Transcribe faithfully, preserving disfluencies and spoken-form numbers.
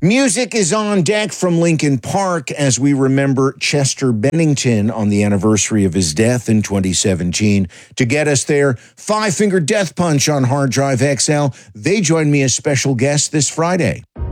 Music is on deck from Lincoln Park as we remember Chester Bennington on the anniversary of his death in twenty seventeen. To get us there, Five Finger Death Punch on Hard Drive X L. They join me as special guests this Friday.